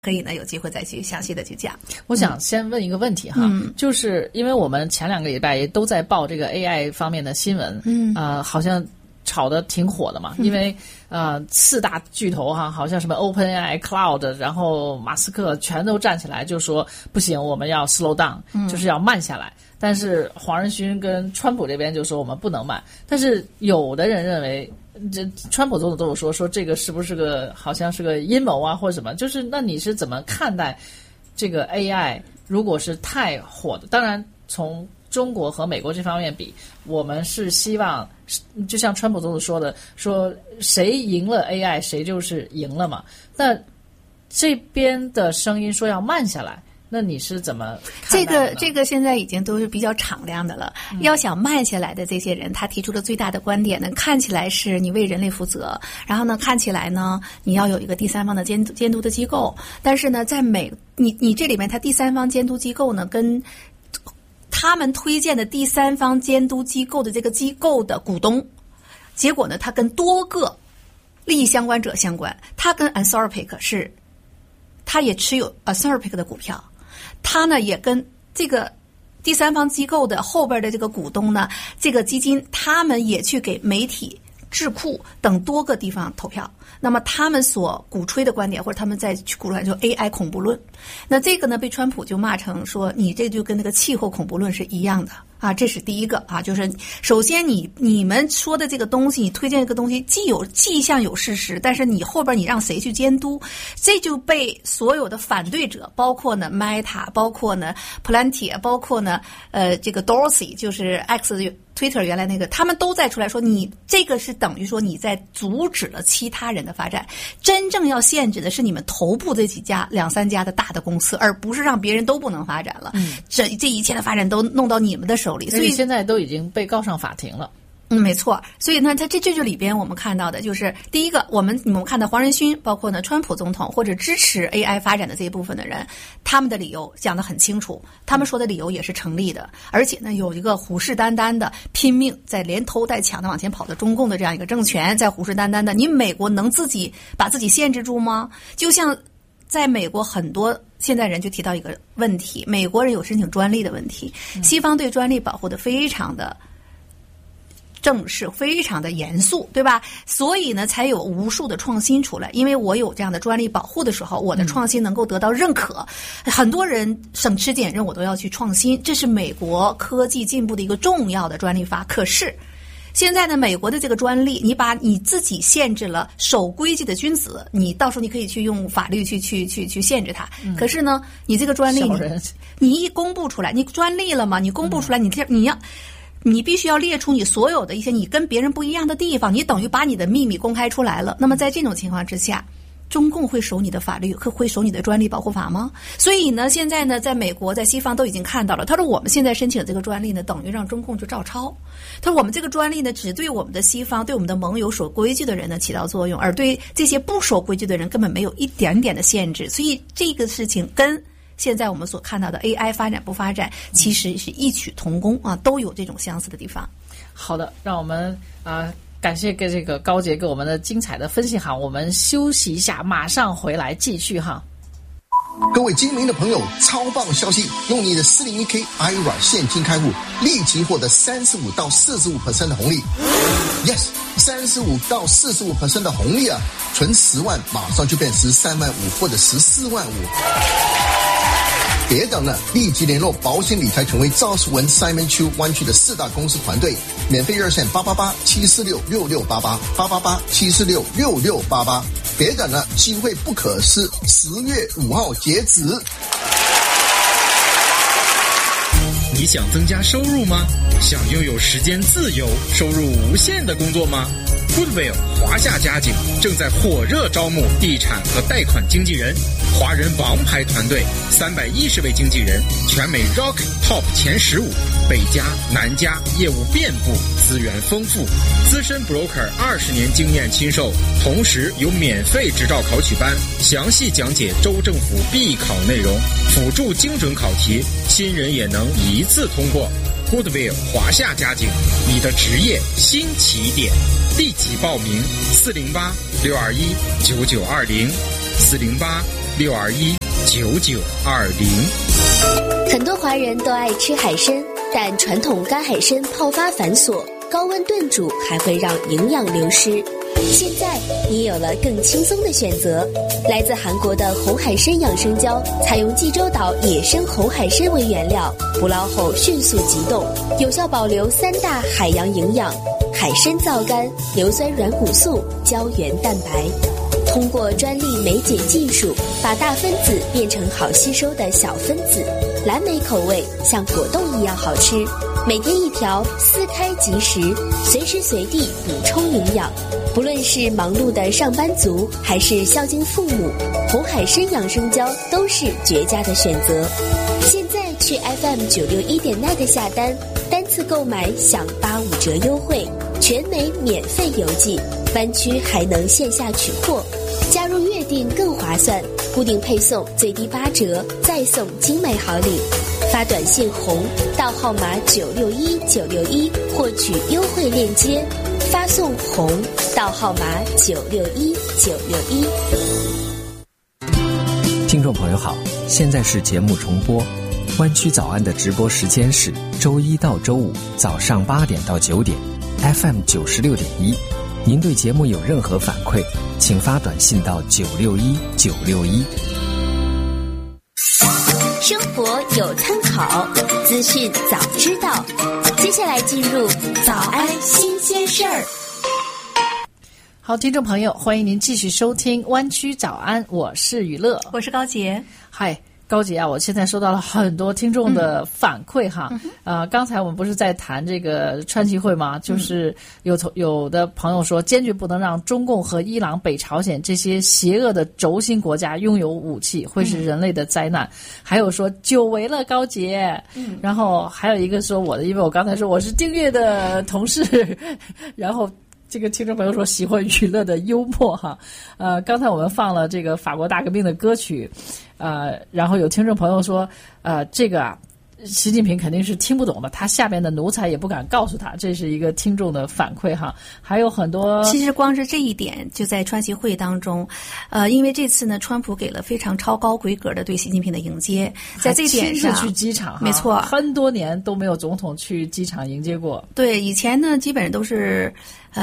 可以呢有机会再去详细的去讲。 我想先问一个问题哈，就是因为我们前2个礼拜也都在报这个 AI 方面的新闻，好像炒得挺火的嘛，因为4大巨头哈，好像什么 OpenAI、Cloud， 然后马斯克全都站起来就说不行，我们要 slow down，就是要慢下来。但是黄仁勋跟川普这边就说我们不能慢，但是有的人认为。这川普总统都有说这个是不是好像是个阴谋啊或者什么，就是那你是怎么看待这个 AI 如果是太火的？当然从中国和美国这方面比，我们是希望就像川普总统说的，说谁赢了 AI 谁就是赢了嘛。那这边的声音说要慢下来，那你是怎么看待的呢？ 这个现在已经都是比较敞亮的了。要想慢下来的这些人，他提出的最大的观点呢，看起来是你为人类负责，然后呢，看起来呢，你要有一个第三方的监督的机构。但是呢，在你这里面，他第三方监督机构呢，跟他们推荐的第三方监督机构的这个机构的股东，结果呢，他跟多个利益相关者相关。他跟 Anthropic 他也持有 Anthropic 的股票。他呢也跟这个第三方机构的后边的这个股东呢，这个基金他们也去给媒体、智库等多个地方投票。那么他们所鼓吹的观点，或者他们在去鼓吹就 AI 恐怖论，那这个呢被川普就骂成说你这就跟那个气候恐怖论是一样的啊。这是第一个啊，就是首先你们说的这个东西，你推荐这个东西既像有事实，但是你后边你让谁去监督，这就被所有的反对者，包括呢 Meta， 包括呢 Palantir， 包括呢这个 Dorsey， 就是 Twitter 原来那个，他们都在出来说你这个是等于说你在阻止了其他人的发展，真正要限制的是你们头部这2-3家的大的公司，而不是让别人都不能发展了。这一切的发展都弄到你们的手里，所以现在都已经被告上法庭了。 没错。所以呢，这就里边我们看到的就是第一个，我们看到黄仁勋，包括呢川普总统或者支持 AI 发展的这一部分的人，他们的理由讲得很清楚，他们说的理由也是成立的，而且呢有一个虎视眈眈的拼命在连偷带抢的往前跑的中共的这样一个政权，在虎视眈眈的，你美国能把自己限制住吗？就像在美国很多现在人就提到一个问题，美国人有申请专利的问题，西方对专利保护的非常的正式，非常的严肃，对吧？所以呢才有无数的创新出来，因为我有这样的专利保护的时候，我的创新能够得到认可，很多人省吃俭用我都要去创新，这是美国科技进步的一个重要的专利法。可是现在呢，美国的这个专利，你把你自己限制了守规矩的君子，你到时候你可以去用法律去限制它。可是呢，你这个专利你一公布出来，你专利了嘛？你公布出来，你必须要列出你所有的一些你跟别人不一样的地方，你等于把你的秘密公开出来了。那么在这种情况之下，中共会守你的法律，会守你的专利保护法吗？所以呢，现在呢，在美国、在西方都已经看到了。他说我们现在申请这个专利呢，等于让中共就照抄。他说我们这个专利呢，只对我们的西方、对我们的盟友守规矩的人呢起到作用，而对这些不守规矩的人根本没有一点点的限制。所以这个事情跟现在我们所看到的 AI 发展不发展其实是异曲同工啊，都有这种相似的地方。 好的，让我们感谢这个高杰给我们的精彩的分析哈，我们休息一下，马上回来继续哈。 各位精明的朋友，超棒消息！用你的401k IRA 现金开户，立即获得35%到45% 的红利。Yes， 35%到45% 的红利啊！存10万，马上就变13万5或者14万5。别等了，立即联络保险理财权威赵世文 Simon Chu 湾区的4大公司团队，免费热线888-746-6688，888-746-6688。别等了，机会不可失，10月5号截止。 你想增加收入吗？想拥有时间自由、收入无限的工作吗？Goodwill 华夏家景正在火热招募地产和贷款经纪人，华人王牌团队310位经纪人，全美 Rock Top 前15，北加南加，业务遍布，资源丰富，资深 broker 20年经验亲授，同时有免费执照考取班，详细讲解州政府必考内容，辅助精准考题，新人也能一次通过。Goodwill 华夏家景，你的职业新起点。立即报名408-621-9920 621-9920。 很多华人都爱吃海参，但传统干海参泡发繁琐，高温炖煮还会让营养流失。现在你有了更轻松的选择，来自韩国的红海参养生胶，采用济州岛野生红海参为原料，捕捞后迅速急冻，有效保留3大海洋营养：海参皂苷、硫酸软骨素、胶原蛋白。通过专利酶解技术，把大分子变成好吸收的小分子，蓝莓口味像果冻一样好吃。每天1条，撕开即食，随时随地补充营养。不论是忙碌的上班族，还是孝敬父母，红海参养生胶都是绝佳的选择。现在去 FM961.net 下单，单次购买享85折优惠，全美免费邮寄，湾区还能线下取货。加入月订更划算，固定配送最低8折，再送精美好礼。发短信红到号码961961获取优惠链接，发送红到号码961961。 听众朋友好，现在是节目重播。湾区早安的直播时间是周一到周五早上8点到9点 ，FM 96.1。您对节目有任何反馈，请发短信到961961。 生活有参考，资讯早知道。接下来进入早安新鲜事儿。 好，听众朋友，欢迎您继续收听湾区早安，我是雨乐， 我是高杰。 嗨，高杰啊，我现在收到了很多听众的反馈哈。刚才我们不是在谈这个川习会吗？就是有的朋友说，坚决不能让中共和伊朗、北朝鲜这些邪恶的轴心国家拥有武器，会是人类的灾难。还有说久违了高杰，然后还有一个说我的，因为我刚才说我是订阅的同事，然后这个听众朋友说喜欢娱乐的幽默哈。刚才我们放了这个法国大革命的歌曲，然后有听众朋友说，这个啊，习近平肯定是听不懂的，他下边的奴才也不敢告诉他，这是一个听众的反馈哈。还有很多， 其实光是这一点，就在川习会当中，因为这次呢，川普给了非常超高规格的对习近平的迎接，在这点上， 亲自去机场， 没错， 很多年都没有总统去机场迎接过。 对，以前呢，基本上都是，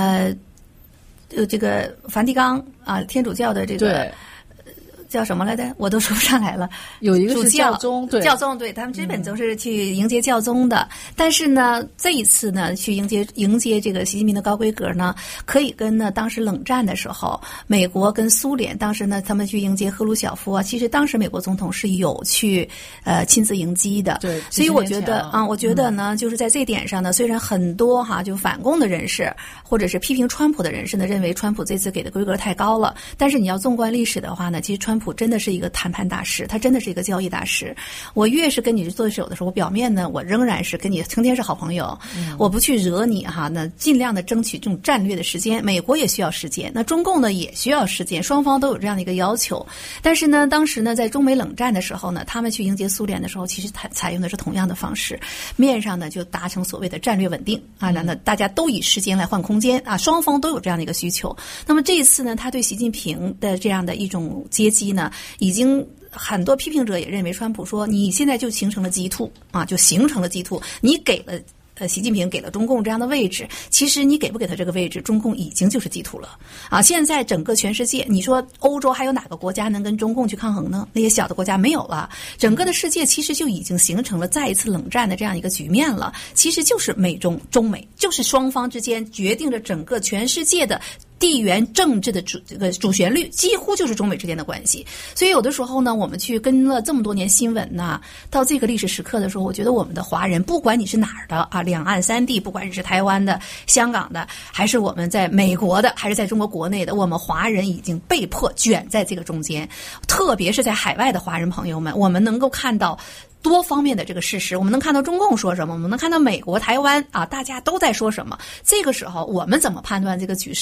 这个梵蒂冈啊，天主教的这个。对，叫什么来着？我都说不上来了。 有一个是教宗，对， 教宗，对，他们基本都是去迎接教宗的。但是呢，这一次呢，去迎接这个习近平的高规格呢，可以跟呢当时冷战的时候，美国跟苏联当时呢，他们去迎接赫鲁晓夫啊，其实当时美国总统是有去亲自迎击的。 对， 所以我觉得我觉得呢，就是在这点上呢，虽然很多就反共的人士或者是批评川普的人士呢，认为川普这次给的规格太高了，但是你要纵观历史的话呢，其实川普真的是一个谈判大师，他真的是一个交易大师。我越是跟你做手的时候，我表面呢，我仍然是跟你成天是好朋友，我不去惹你哈，那尽量的争取这种战略的时间。美国也需要时间，那中共呢也需要时间，双方都有这样的一个要求。但是呢，当时呢，在中美冷战的时候呢，他们去迎接苏联的时候，其实采用的是同样的方式，面上呢就达成所谓的战略稳定啊，那大家都以时间来换空间啊，双方都有这样的一个需求。那么这一次呢，他对习近平的这样的一种接机呢，已经很多批评者也认为，川普说你现在就形成了鸡兔啊，就形成了鸡兔，你给了。习近平给了中共这样的位置，其实你给不给他这个位置，中共已经就是鸡兔了啊！现在整个全世界，你说欧洲还有哪个国家能跟中共去抗衡呢？那些小的国家没有了，整个的世界其实就已经形成了再一次冷战的这样一个局面了。其实就是中美，就是双方之间决定着整个全世界的地缘政治的主旋律，几乎就是中美之间的关系。所以有的时候呢，我们去跟了这么多年新闻呢，到这个历史时刻的时候，我觉得我们的华人，不管你是哪儿的啊，两岸三地，不管你是台湾的、香港的，还是我们在美国的，还是在中国国内的，我们华人已经被迫卷在这个中间。特别是在海外的华人朋友们，我们能够看到多方面的这个事实，我们能看到中共说什么，我们能看到美国、台湾啊，大家都在说什么。这个时候我们怎么判断这个局势？我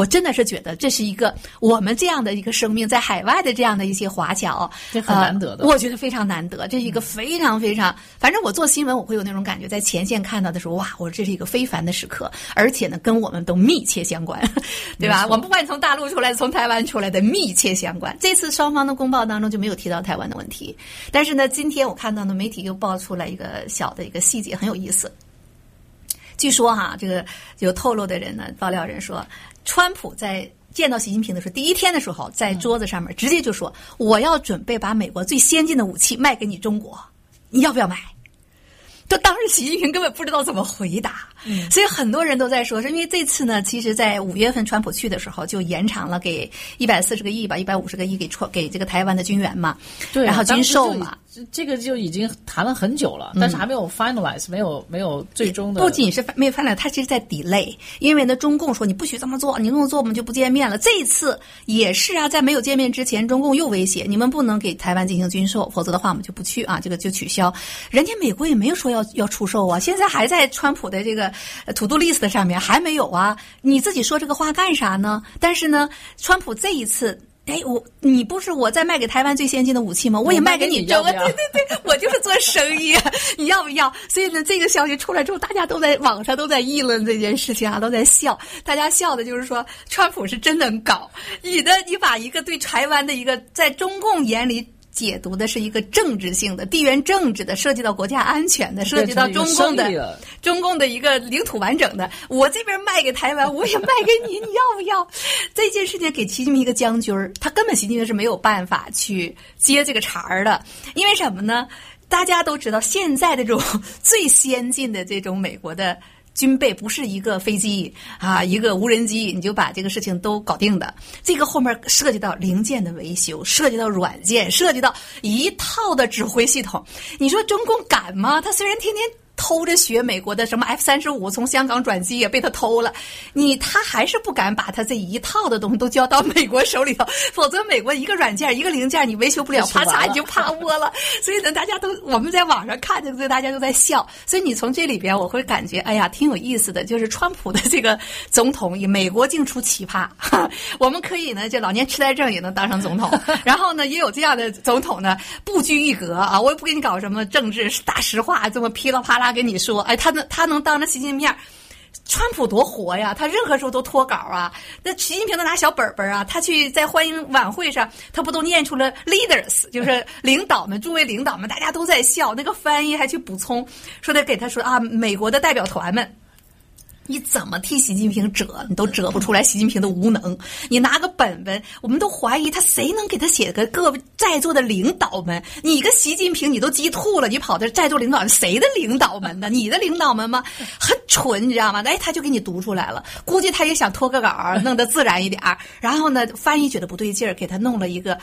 真的是觉得这是一个我们这样的一个生命在海外的这样的一些华侨， 这很难得的。 我觉得非常难得，这是一个非常非常，反正我做新闻我会有那种感觉，在前线看到的时候，哇，我这是一个非凡的时刻，而且呢跟我们都密切相关，对吧？我们不管你从大陆出来从台湾出来的密切相关。这次双方的公报当中就没有提到台湾的问题，但是呢今天我看到呢媒体又爆出来一个小的一个细节，很有意思。据说这个有透露的人呢，爆料人说，川普在见到习近平的时候，第一天的时候，在桌子上面直接就说：“我要准备把美国最先进的武器卖给你中国，你要不要买？”就当时习近平根本不知道怎么回答，所以很多人都在说，是因为这次呢，其实在5月份川普去的时候就延长了给140个亿吧，150个亿给这个台湾的军援嘛， 对， 然后军售嘛。 这个就已经谈了很久了，但是还没有 finalize，没有最终的。 不仅是没有 finalize， 它其实在 delay， 因为呢，中共说你不许这么做，你这么做我们就不见面了。这一次也是啊，在没有见面之前，中共又威胁你们不能给台湾进行军售，否则的话我们就不去啊，这个就取消。人家美国也没有说要出售啊，现在还在川普的这个to do list 上面还没有啊，你自己说这个话干啥呢？但是呢，川普这一次。你不是我在卖给台湾最先进的武器吗？我也卖给你中国，对，我就是做生意，你要不要？所以呢，这个消息出来之后，大家都在网上都在议论这件事情都在笑。大家笑的就是说，川普是真能搞，你把一个对台湾的一个在中共眼里解读的是一个政治性的、地缘政治的，涉及到国家安全的，涉及到中共的一个领土完整的。我这边卖给台湾，我也卖给你，你要不要？这件事情给习近平一个将军儿，他根本习近平是没有办法去接这个茬儿的，因为什么呢？大家都知道，现在的这种最先进的这种美国的军备不是一个飞机一个无人机你就把这个事情都搞定的，这个后面涉及到零件的维修，涉及到软件，涉及到一套的指挥系统。你说中共敢吗？他虽然天天偷着学美国的什么 F-35，从香港转机也被他偷了，他还是不敢把他这一套的东西都交到美国手里头，否则美国一个软件一个零件你维修不了，啪嚓你就趴窝了。所以呢，我们在网上看这个，大家都在笑。所以你从这里边我会感觉，哎呀，挺有意思的，就是川普的这个总统，美国净出奇葩。我们可以呢，这老年痴呆症也能当上总统，然后呢，也有这样的总统呢，不拘一格我也不给你搞什么政治大实话，这么噼里啪啦跟你说，他能当着习近平面，川普多活呀！他任何时候都脱稿啊。那习近平都拿小本本他去在欢迎晚会上，他不都念出了 leaders， 就是领导们，诸位领导们，大家都在笑。那个翻译还去补充，说得给他说美国的代表团们。你怎么替习近平折，你都折不出来习近平的无能。你拿个本本，我们都怀疑他谁能给他写个各位在座的领导们。你个习近平你都鸡吐了，你跑这在座领导谁的领导们呢？你的领导们吗？很蠢，你知道吗？他就给你读出来了。估计他也想脱个稿弄得自然一点然后呢，翻译觉得不对劲儿，给他弄了一个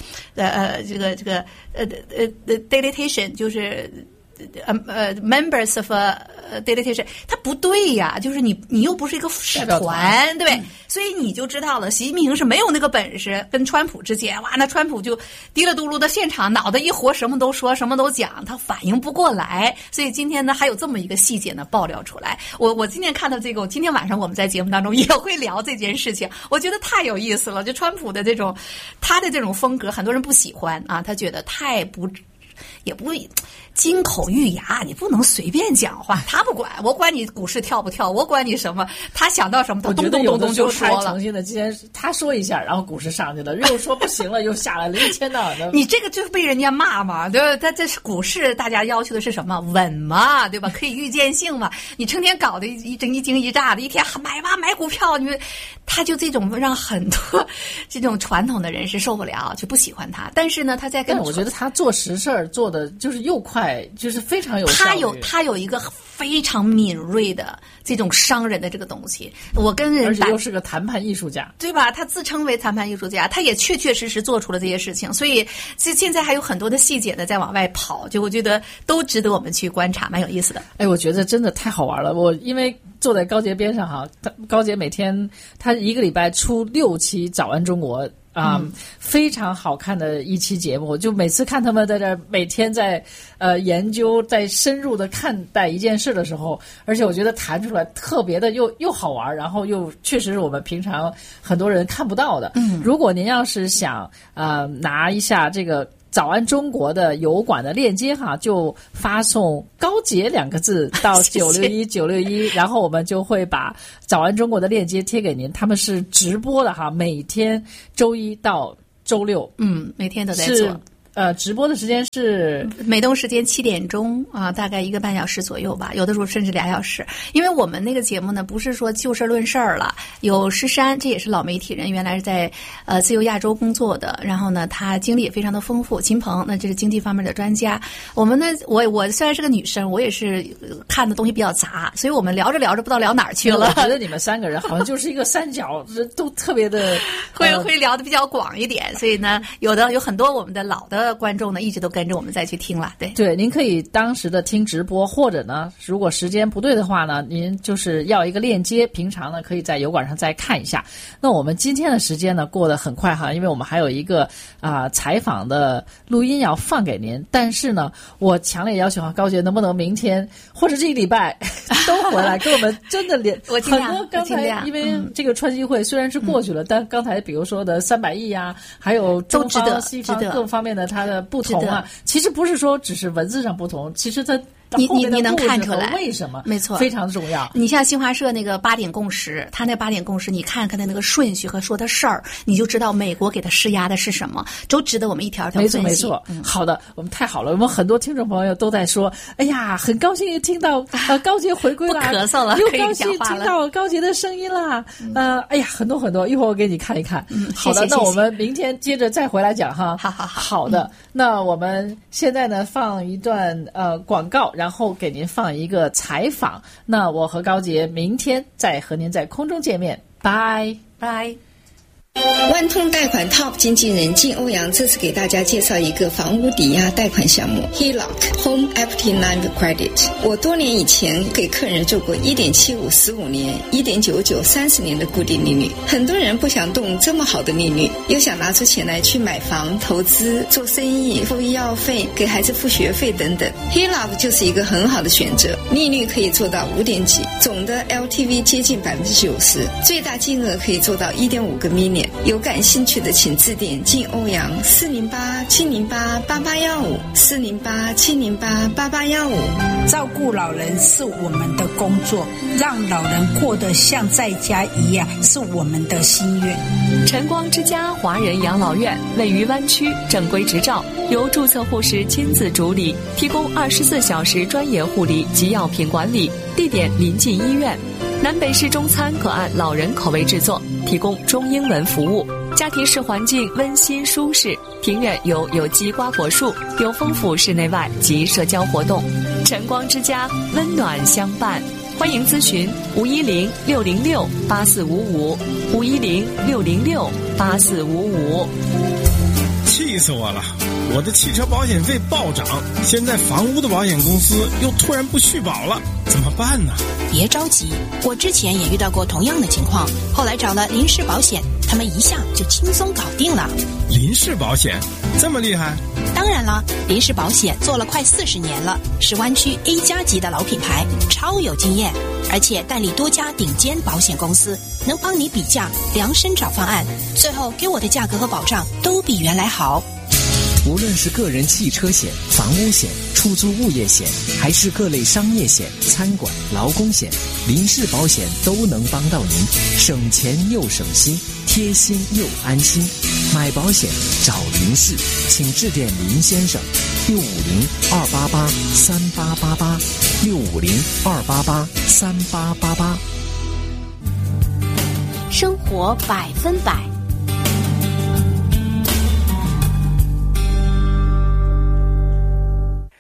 delegation， 就是members of delegation， 它不对呀，就是你又不是一个使团，对，所以你就知道了，习近平是没有那个本事。跟川普之间，那川普就滴了嘟噜的现场，脑袋一活，什么都说，什么都讲，他反应不过来。所以今天呢，还有这么一个细节呢爆料出来。我今天看到这个，今天晚上我们在节目当中也会聊这件事情，我觉得太有意思了。就川普的他的这种风格，很多人不喜欢他觉得太也不金口玉牙，你不能随便讲话。他不管，我管你股市跳不跳，我管你什么。他想到什么，他咚咚咚咚就说了。 诚心的，今天他说一下，然后股市上去了，又说不行了，又下来了，一天到晚的。 你这个就被人家骂嘛，对吧？他这是股市，大家要求的是什么？稳嘛，对吧？可以预见性嘛。你成天搞得一惊一乍的，一天买吧买股票，他就这种让很多这种传统的人士受不了，就不喜欢他。但是呢，他在跟我觉得他做实事儿做的就是又快，就是非常有效率。 他有一个非常敏锐的这种商人的这个东西。我跟人而且又是个谈判艺术家， 对吧？他自称为谈判艺术家，他也确实做出了这些事情。所以现在还有很多的细节呢在往外跑，就我觉得都值得我们去观察，蛮有意思的。 我觉得真的太好玩了。我因为坐在高捷边上高捷每天他一个礼拜出6期早安中国非常好看的一期节目。我就每次看他们在这每天在研究，在深入的看待一件事的时候，而且我觉得谈出来特别的又好玩，然后又确实是我们平常很多人看不到的。如果您要是想拿一下这个早安中国的油管的链接哈，就发送高洁2个字到961961，然后我们就会把早安中国的链接贴给您。他们是直播的哈，每天周一到周六， 每天都在做。 直播的时间是美东时间7点钟啊，大概1个半小时左右吧，有的时候甚至2小时。因为我们那个节目呢，不是说就事论事儿了，有施珊，这也是老媒体人，原来是在自由亚洲工作的，然后呢，他经历也非常的丰富。秦鹏，那这是经济方面的专家。我们呢，我虽然是个女生，我也是看的东西比较杂，所以我们聊着聊着不知道聊哪儿去了。 我觉得你们3个人好像就是一个三角，都特别的会聊的比较广一点，所以呢，有很多我们的老的观众呢，一直都跟着我们再去听了。 对，您可以当时的听直播，或者呢，如果时间不对的话呢，您就是要一个链接，平常呢可以在油管上再看一下。那我们今天的时间呢过得很快哈，因为我们还有一个采访的录音要放给您，但是呢，我强烈要求高洁能不能明天或者这一礼拜都回来跟我们真的我尽量， 很多刚才因为这个川基会虽然是过去了，但刚才比如说的300亿啊，还有中方西方各方面的它的不同啊，其实不是说只是文字上不同，其实它你能看出来为什么？ 没错， 非常重要。 你像新华社那个8点共识，他那8点共识，你看看他那个顺序和说的事儿，你就知道美国给他施压的是什么，都值得我们一条一条分析。 没错。好的，我们太好了，我们很多听众朋友都在说，哎呀，很高兴听到高洁回归了， 不咳嗽了， 又高兴听到高洁的声音了。哎呀，很多很多，一会儿我给你看一看。好的，那我们明天接着再回来讲哈。好的，那我们现在呢放一段广告，然后给您放一个采访。那我和高洁明天再和您在空中见面，拜拜。 万通贷款 Top 经纪人靳欧阳这次给大家介绍一个房屋抵押贷款项目 HELOC Home Equity Line of Credit。 我多年以前给客人做过 1.75 15年 1.99 30年的固定利率，很多人不想动这么好的利率，又想拿出钱来去买房、投资、做生意、付医药费、给孩子付学费等等， HELOC 就是一个很好的选择，利率可以做到5点几，总的 LTV 接近 90%， 最大金额可以做到 1.5 个 million。有感兴趣的请致电靳欧阳408-708-8815 408-708-8815。 照顾老人是我们的工作，让老人过得像在家一样是我们的心愿。 晨光之家华人养老院位于湾区，正规执照，由注册护士亲自主理，提供24小时专业护理及药品管理，地点临近医院。南北式中餐可按老人口味制作，提供中英文服务。家庭式环境温馨舒适，庭院有机瓜果树，有丰富室内外及社交活动。晨光之家温暖相伴，欢迎咨询510-606-8455 510-606-8455。 气死我了！我的汽车保险费暴涨，现在房屋的保险公司又突然不续保了，怎么办呢？ 别着急，我之前也遇到过同样的情况，后来找了林氏保险，他们一下就轻松搞定了。 林氏保险这么厉害？ 当然了，林氏保险做了快40年了，是湾区 A 加级的老品牌，超有经验，而且代理多家顶尖保险公司，能帮你比价量身找方案，最后给我的价格和保障都比原来好。 无论是个人汽车险、房屋险、出租物业险，还是各类商业险、餐馆、劳工险，林氏保险都能帮到您，省钱又省心，贴心又安心。买保险找林氏，请致电林先生650-288-3888 650-288-3888。 生活100%。 听众朋友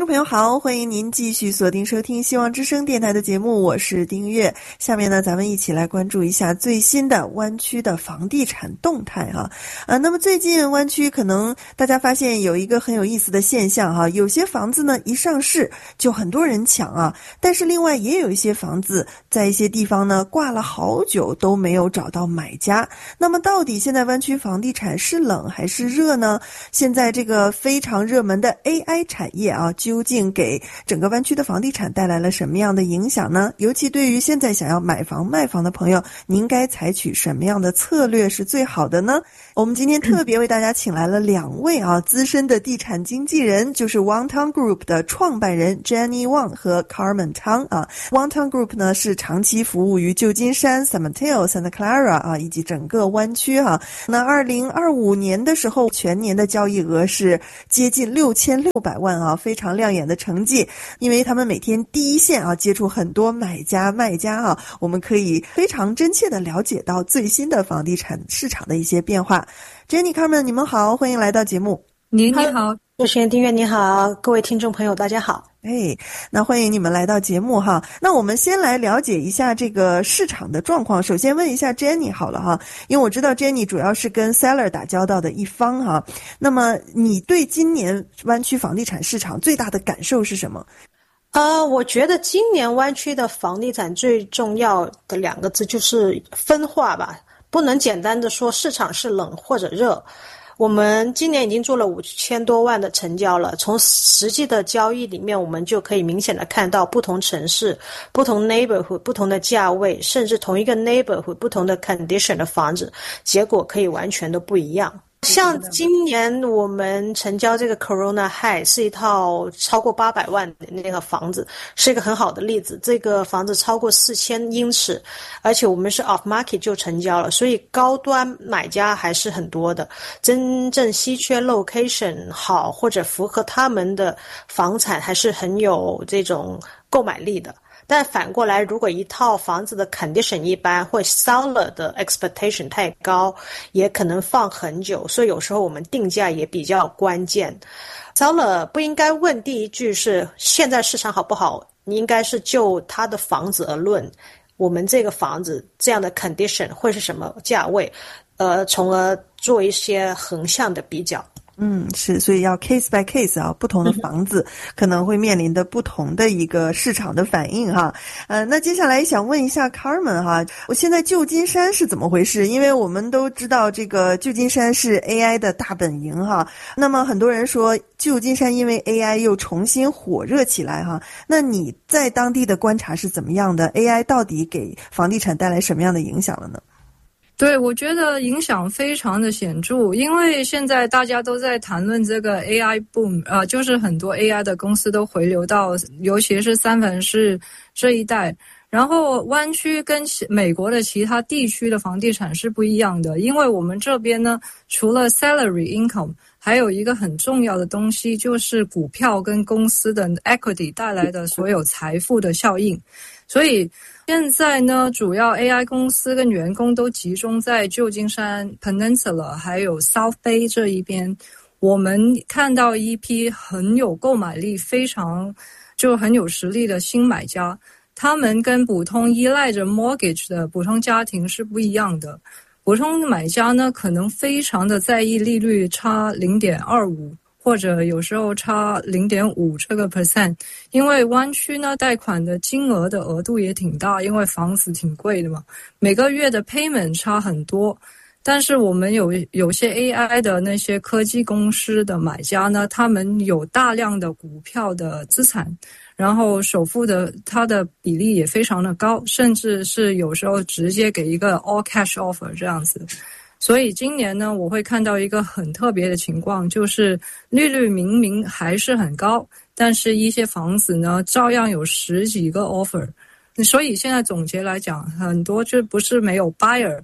朋友好，欢迎您继续锁定收听希望之声电台的节目，我是丁月。下面呢，咱们一起来关注一下最新的湾区的房地产动态哈。那么最近湾区可能大家发现有一个很有意思的现象哈，有些房子呢一上市就很多人抢啊，但是另外也有一些房子在一些地方呢挂了好久都没有找到买家。那么到底现在湾区房地产是冷还是热呢？现在这个非常热门的 AI 产业啊，究竟给整个湾区的房地产带来了什么样的影响呢？尤其对于现在想要买房卖房的朋友，您该采取什么样的策略是最好的呢？我们今天特别为大家请来了2位啊资深的地产经纪人，就是 Wangtang Group 的创办人 Jenny Wang 和 Carmen Tang 啊。Wangtang Group 呢是长期服务于旧金山、San Mateo、Santa Clara 啊以及整个湾区哈。那2025年的时候，全年的交易额是接近6600万啊，非常亮眼的成绩。因为他们每天第一线啊接触很多买家卖家啊，我们可以非常真切地了解到最新的房地产市场的一些变化。Jenny Carmen 你们好，欢迎来到节目。 你好，主持人丁月你好，各位听众朋友大家好。 那欢迎你们来到节目哈。那我们先来了解一下这个市场的状况。首先问一下 Jenny 好了哈，因为我知道 Jenny 主要是跟 seller 打交道的一方哈。那么你对今年湾区房地产市场最大的感受是什么？ 我觉得今年湾区的房地产最重要的2个字就是分化吧，不能简单的说市场是冷或者热。我们今年已经做了5000多万的成交了，从实际的交易里面我们就可以明显的看到不同城市、不同 neighborhood、不同的价位，甚至同一个 neighborhood 不同的 condition 的房子，结果可以完全都不一样。像今年我们成交这个 Corona High 是一套超过800万的那个房子，是一个很好的例子。这个房子超过4000英尺，而且我们是 off market 就成交了，所以高端买家还是很多的。真正稀缺 location 好或者符合他们的房产还是很有这种购买力的。但反过来，如果一套房子的 condition 一般，或 seller 的 expectation 太高，也可能放很久，所以有时候我们定价也比较关键。seller 不应该问第一句是现在市场好不好，你应该是就他的房子而论，我们这个房子这样的 condition 会是什么价位，从而做一些横向的比较。 是，所以要 case by case 啊，不同的房子可能会面临的不同的一个市场的反应哈。那接下来想问一下 Carmen 哈，我现在旧金山是怎么回事？因为我们都知道这个旧金山是 AI 的大本营哈。那么很多人说旧金山因为 AI 又重新火热起来哈。那你在当地的观察是怎么样的？ AI 到底给房地产带来什么样的影响了呢？ 对，我觉得影响非常的显著，因为现在大家都在谈论这个 AI boom， 就是很多 AI 的公司都回流到，尤其是三藩市这一带。然后湾区跟美国的其他地区的房地产是不一样的，因为我们这边呢，除了 salary income， 还有一个很重要的东西就是股票跟公司的 equity 带来的所有财富的效应。所以现在呢，主要 AI 公司跟员工都集中在旧金山 Peninsula 还有 South Bay 这一边。我们看到一批很有购买力、非常就很有实力的新买家，他们跟普通依赖着 mortgage 的普通家庭是不一样的。普通买家呢，可能非常的在意利率差 0.25或者有时候差 0.5 这个 percent， 因为湾区呢贷款的金额的额度也挺大，因为房子挺贵的嘛，每个月的 payment 差很多。但是我们有些 AI 的那些科技公司的买家呢，他们有大量的股票的资产，然后首付的它的比例也非常的高，甚至是有时候直接给一个 all cash offer 这样子。所以今年呢，我会看到一个很特别的情况，就是利率明明还是很高，但是一些房子呢照样有10几个 offer。所以现在总结来讲，很多就不是没有 buyer，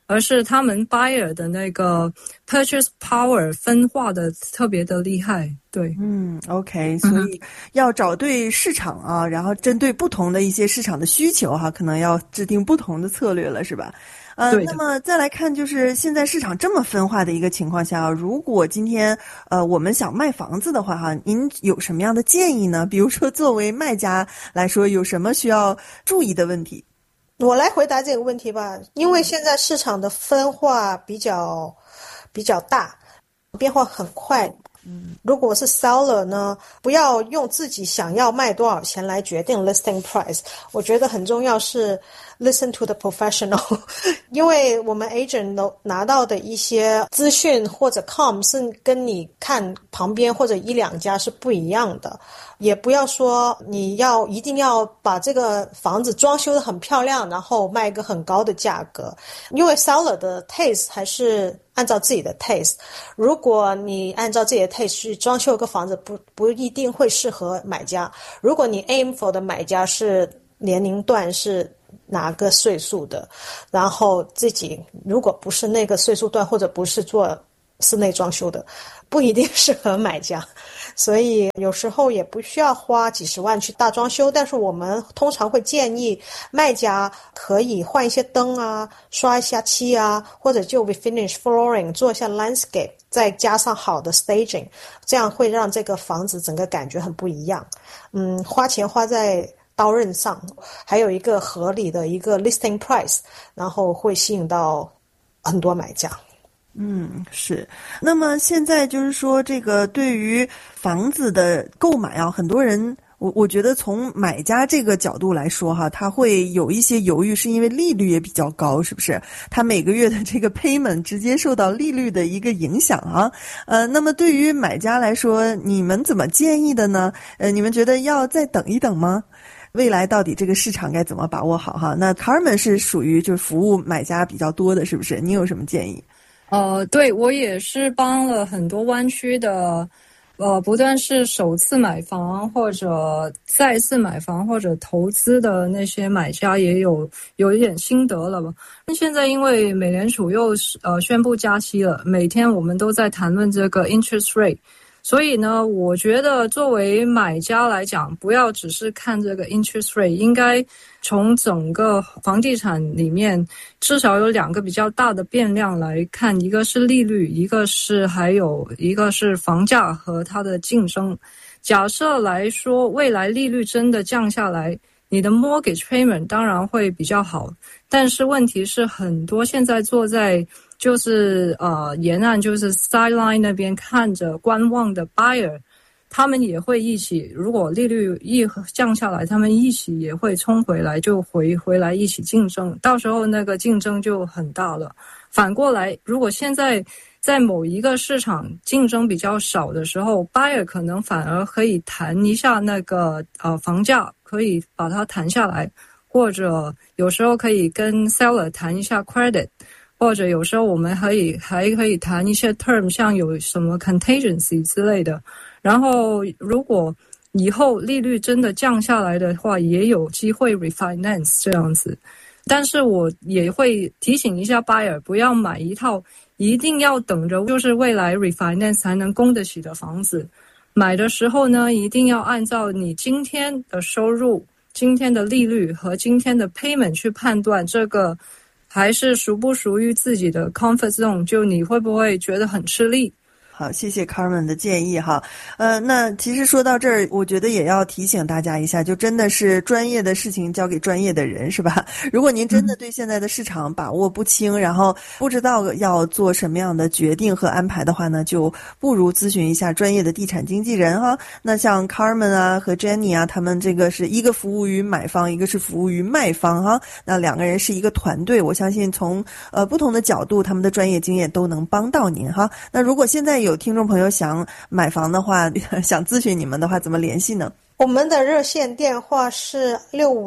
而是他们 buyer 的那个 purchase power 分化的特别的厉害。对 ，OK， 所以要找对市场啊，然后针对不同的一些市场的需求哈，可能要制定不同的策略了，是吧？那么再来看，就是现在市场这么分化的一个情况下，如果今天我们想卖房子的话哈，您有什么样的建议呢？比如说作为卖家来说，有什么需要注意的问题？ 我来回答这个问题吧，因为现在市场的分化比较大，变化很快。如果是 seller 呢，不要用自己想要卖多少钱来决定 listing price。我觉得很重要是 listen to the professional， 因为我们 agent 拿到的一些资讯或者 com 是跟你看旁边或者一两家是不一样的。也不要说你一定要把这个房子装修得很漂亮，然后卖一个很高的价格，因为 seller 的 taste 还是按照自己的 taste。如果你按照自己的 taste 去装修一个房子，不一定会适合买家。如果你 aim for 的买家是年龄段是哪个岁数的，然后自己如果不是那个岁数段或者不是做室内装修的，不一定适合买家。所以有时候也不需要花几十万去大装修，但是我们通常会建议卖家可以换一些灯啊，刷一下漆啊，或者就 refinish flooring 做一下 landscape， 再加上好的 staging， 这样会让这个房子整个感觉很不一样。花钱花在刀刃上，还有一个合理的一个 listing price， 然后会吸引到很多买家。 是。那么现在就是说，这个对于房子的购买啊，很多人我觉得从买家这个角度来说哈，他会有一些犹豫，是因为利率也比较高，是不是？他每个月的这个 payment 直接受到利率的一个影响啊。那么对于买家来说，你们怎么建议的呢？你们觉得要再等一等吗？未来到底这个市场该怎么把握好哈？那 Carmen 是属于就是服务买家比较多的，是不是？你有什么建议？ 对，我也是帮了很多湾区的不但是首次买房或者再次买房或者投资的那些买家也有一点心得了吧。那现在因为美联储又宣布加息了，每天我们都在谈论这个 interest rate， 所以呢，我觉得作为买家来讲，不要只是看这个 interest rate， 应该从整个房地产里面至少有两个比较大的变量来看，一个是利率，一个是房价和它的竞争。假设来说，未来利率真的降下来，你的 mortgage payment 当然会比较好，但是问题是很多现在坐在就是沿岸就是 sideline 那边看着观望的 buyer， 他们也会一起，如果利率一降下来，他们一起也会冲回来，就回来一起竞争，到时候那个竞争就很大了。反过来，如果现在在某一个市场竞争比较少的时候， buyer 可能反而可以谈一下那个房价，可以把它谈下来，或者有时候可以跟 seller 谈一下 credit， 或者有时候我们还可以谈一些 term， 像有什么 contingency 之类的。然后如果以后利率真的降下来的话，也有机会 refinance 这样子。但是我也会提醒一下 buyer， 不要买一套一定要等着就是未来 refinance 才能供得起的房子。买的时候呢，一定要按照你今天的收入、今天的利率和今天的 payment 去判断这个还是属不属于自己的 comfort zone， 就你会不会觉得很吃力。 好，谢谢 Carmen 的建议哈。那其实说到这儿，我觉得也要提醒大家一下，就真的是专业的事情交给专业的人，是吧？如果您真的对现在的市场把握不清，然后不知道要做什么样的决定和安排的话呢，就不如咨询一下专业的地产经纪人哈。那像 Carmen 啊和 Jenny 啊，他们这个是一个服务于买方，一个是服务于卖方哈。那两个人是一个团队，我相信从不同的角度，他们的专业经验都能帮到您哈。那如果现在有听众朋友想买房的话，想咨询你们的话，怎么联系呢？ 我们的热线电话是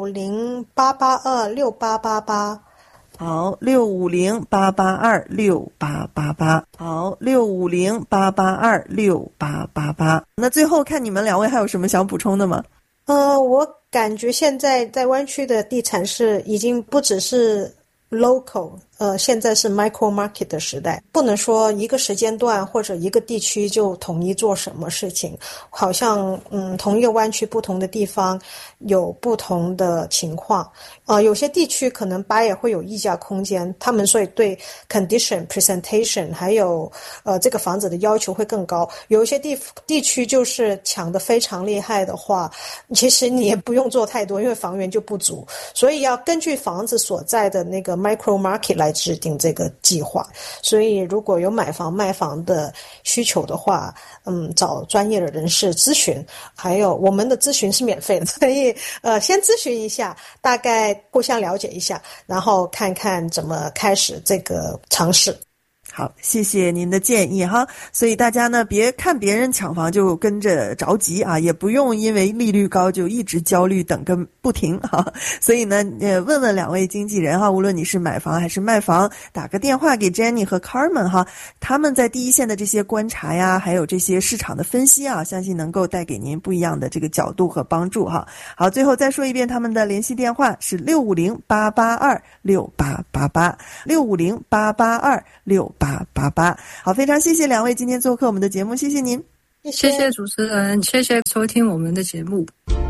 650-882-6888。 好，650-882-6888。好，650-882-6888。那最后看你们两位还有什么想补充的吗？ 我感觉现在在湾区的地产是已经不只是 local， 现在是 micro market 的时代，不能说一个时间段或者一个地区就统一做什么事情，好像同一个湾区不同的地方有不同的情况。有些地区可能buyer会有议价空间，他们所以对 condition presentation 还有这个房子的要求会更高。有一些地区就是抢得非常厉害的话，其实你也不用做太多，因为房源就不足，所以要根据房子所在的那个 micro market 来制定这个计划。所以如果有买房卖房的需求的话，找专业的人士咨询，还有我们的咨询是免费的，所以先咨询一下，大概互相了解一下，然后看看怎么开始这个尝试。 好，谢谢您的建议哈。所以大家呢，别看别人抢房就跟着着急啊，也不用因为利率高就一直焦虑等个不停哈。所以呢，问问两位经纪人哈，无论你是买房还是卖房，打个电话给 Jenny 和 Carmen 哈，他们在第一线的这些观察呀，还有这些市场的分析啊，相信能够带给您不一样的这个角度和帮助哈。好，最后再说一遍他们的联系电话是650-882-6888，650-882-6888。好，非常谢谢两位今天做客我们的节目，谢谢您。 谢谢主持人，谢谢收听我们的节目。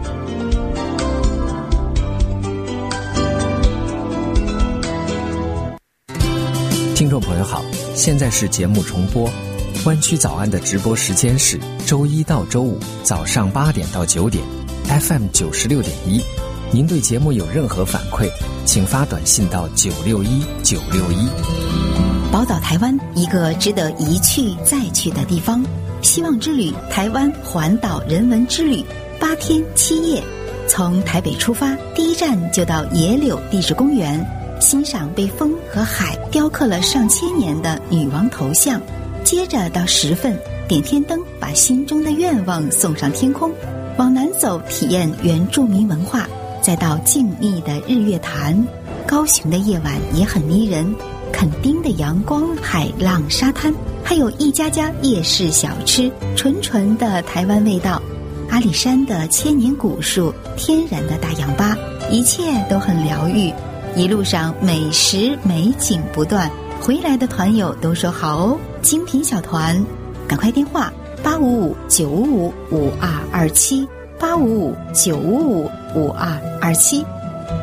听众朋友好，现在是节目重播，湾区早安的直播时间是周一到周五早上8点到9点 FM 96.1。您对节目有任何反馈，请发短信到961-961。 宝岛台湾，一个值得一去再去的地方。希望之旅台湾环岛人文之旅，8天7夜，从台北出发，第一站就到野柳地质公园，欣赏被风和海雕刻了上千年的女王头像，接着到石份点天灯，把心中的愿望送上天空，往南走体验原住民文化，再到静谧的日月潭。高雄的夜晚也很迷人，垦丁的阳光、海浪、沙滩，还有一家家夜市小吃，纯纯的台湾味道。阿里山的千年古树，天然的大氧吧，一切都很疗愈。一路上美食美景不断，回来的团友都说好哦，精品小团，赶快电话855-955-5227，855-955-5227。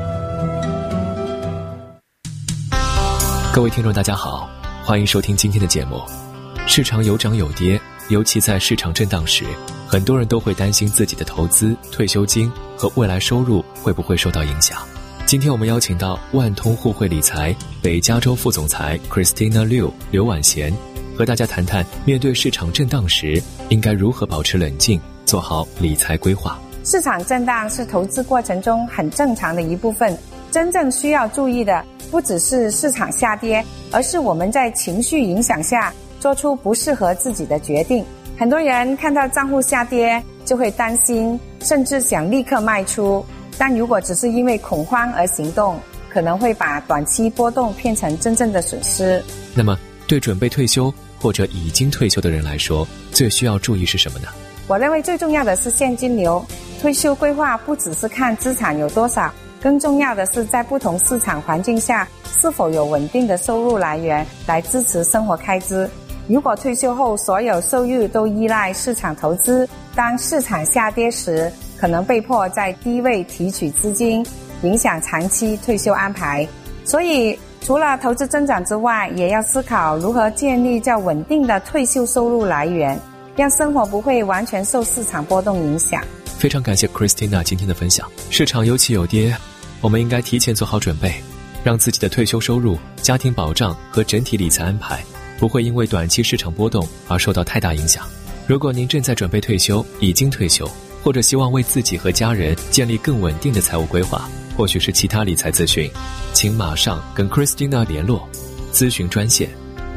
各位听众大家好，欢迎收听今天的节目。市场有涨有跌，尤其在市场震荡时，很多人都会担心自己的投资、退休金和未来收入会不会受到影响。今天我们邀请到万通互惠理财北加州副总裁 Christina Liu 刘婉贤，和大家谈谈面对市场震荡时应该如何保持冷静，做好理财规划。 市场震荡是投资过程中很正常的一部分，真正需要注意的不只是市场下跌，而是我们在情绪影响下做出不适合自己的决定。很多人看到账户下跌就会担心，甚至想立刻卖出，但如果只是因为恐慌而行动，可能会把短期波动变成真正的损失。 那么对准备退休或者已经退休的人来说，最需要注意是什么呢？ 我认为最重要的是现金流。退休规划不只是看资产有多少，更重要的是在不同市场环境下是否有稳定的收入来源来支持生活开支。如果退休后所有收入都依赖市场投资，当市场下跌时，可能被迫在低位提取资金，影响长期退休安排。所以除了投资增长之外，也要思考如何建立较稳定的退休收入来源，让生活不会完全受市场波动影响。 非常感谢 Christina 今天的分享。市场有起有跌，我们应该提前做好准备，让自己的退休收入、家庭保障和整体理财安排不会因为短期市场波动而受到太大影响。如果您正在准备退休、已经退休，或者希望为自己和家人建立更稳定的财务规划，或许是其他理财咨询，请马上跟 Christina 联络。咨询专线